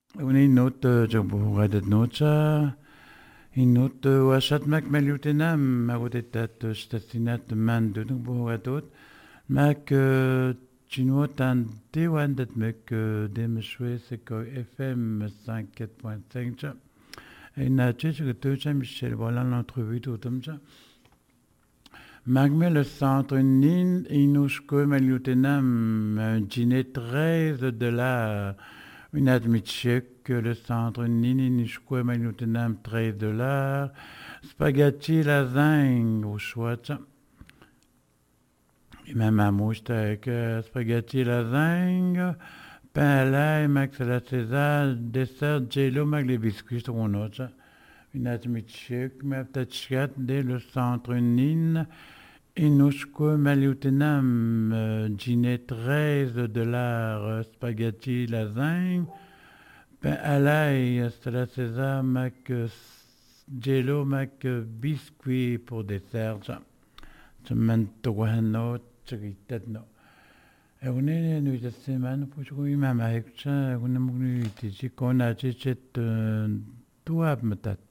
Une note, je pourrais être note, une note, واشات ماك مليوتنا ما ودت ستاتينات من دون بوهاتوت ماك تشينو تان دي واندت ماك دي مشوي سكو اف ام 5.5 إن تشيك توجا ميشيل voilà l'entrevue توتمجا Magme le centre nin inushko meliutenam dîner 13 de la une admitchek que le centre nin inushko meliutenam 13 dollars spaghetti lasagne au choix et même à mouche avec spaghetti lasagne pain à l'ail max à la césar dessert jello mag les biscuits sur un autre une admitchek mais peut-être dès le centre nin Inushko Maliutenam, dîner 13 dollars, spaghetti lasagne, pain à l'ail, la César, mac jello, mac biscuit pour dessert. Je m'en tourne, no. Et on est nu de semaine pour jouer ma maïcha, on est mouillé, qu'on a dit, tout à m'attendre.